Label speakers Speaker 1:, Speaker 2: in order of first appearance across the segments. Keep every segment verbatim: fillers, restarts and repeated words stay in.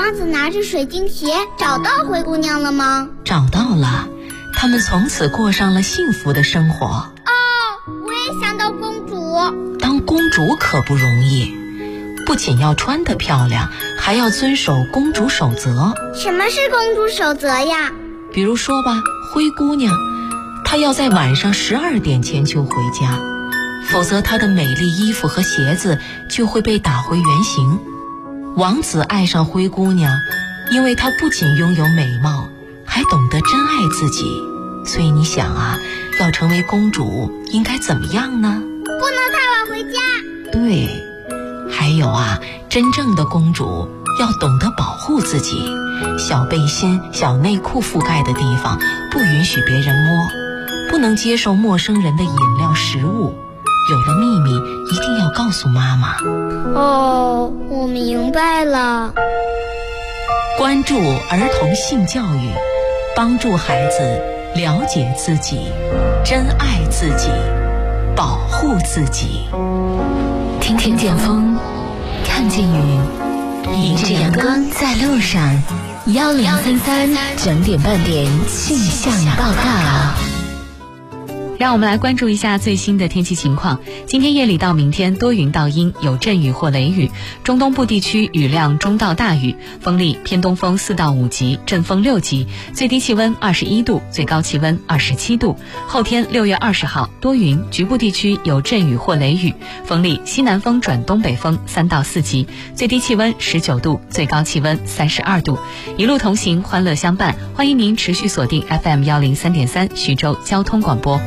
Speaker 1: 王子拿着水晶鞋找到灰姑娘了吗？
Speaker 2: 找到了，他们从此过上了幸福的生活。
Speaker 1: 哦，我也想当公主。
Speaker 2: 当公主可不容易，不仅要穿得漂亮，还要遵守公主守则。
Speaker 1: 什么是公主守则呀？
Speaker 2: 比如说吧，灰姑娘，她要在晚上十二点前就回家，否则她的美丽衣服和鞋子就会被打回原形。王子爱上灰姑娘，因为她不仅拥有美貌，还懂得珍爱自己。所以你想啊，要成为公主应该怎么样呢？
Speaker 1: 不能太晚回家。
Speaker 2: 对，还有啊，真正的公主要懂得保护自己，小背心、小内裤覆盖的地方不允许别人摸，不能接受陌生人的饮料、食物。有了秘密一定要告诉妈妈。
Speaker 1: 哦，我明白了。
Speaker 2: 关注儿童性教育，帮助孩子了解自己，珍爱自己，保护自己。
Speaker 3: 听听见风，看见雨，迎着阳光在路上。幺零三三整点半点气象报告。
Speaker 4: 让我们来关注一下最新的天气情况。今天夜里到明天多云到阴，有阵雨或雷雨，中东部地区雨量中到大雨，风力偏东风四到五级，阵风六级，最低气温二十一度，最高气温二十七度。后天六月二十号多云，局部地区有阵雨或雷雨，风力西南风转东北风三到四级，最低气温十九度，最高气温三十二度。一路同行，欢乐相伴，欢迎您持续锁定 F M 幺零三点三徐州交通广播。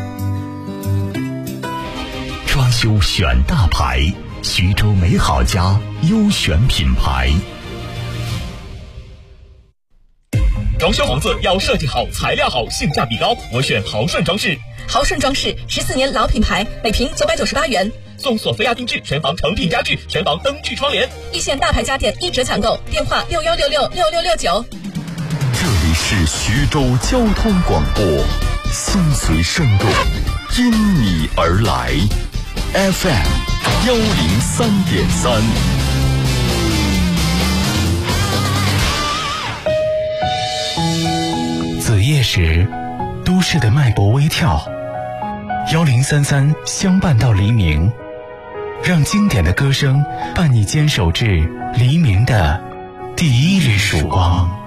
Speaker 5: 装修选大牌，徐州美好家优选品牌。
Speaker 6: 装修房子要设计好、材料好、性价比高，我选豪顺装饰。
Speaker 7: 豪顺装饰十四年老品牌，每平九百九十八元，
Speaker 6: 送索菲亚定制全房成品家具、全房灯具窗帘，
Speaker 7: 一线大牌家电一折抢购，电话六幺六六六六六九。
Speaker 5: 这里是徐州交通广播，心随生动，因你而来。F M 幺零三点三。
Speaker 8: 子夜时，都市的脉搏微跳。幺零三三相伴到黎明，让经典的歌声伴你坚守至黎明的第一缕曙光。